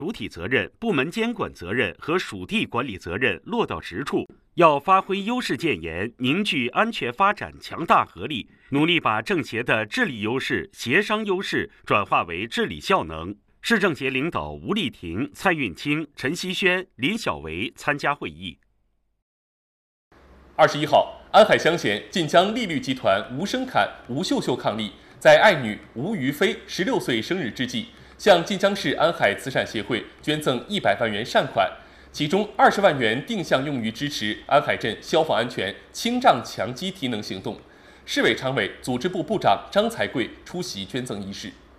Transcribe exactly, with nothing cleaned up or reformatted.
主体责任、部门监管责任和属地管理责任落到实处，要发挥优势建言，凝聚安全发展强大合力，努力把政协的治理优势、协商优势转化为治理效能。市政协领导吴丽婷、蔡运清、陈希轩、林小维参加会议。 二十一号，安海乡贤晋江丽绿集团吴生侃、吴秀秀伉俪在爱女吴于飞十六岁生日之际，向晋江市安海慈善协会捐赠一百万元善款，其中二十万元定向用于支持安海镇消防安全清障强击提能行动。市委常委、组织部部长张才贵出席捐赠仪式。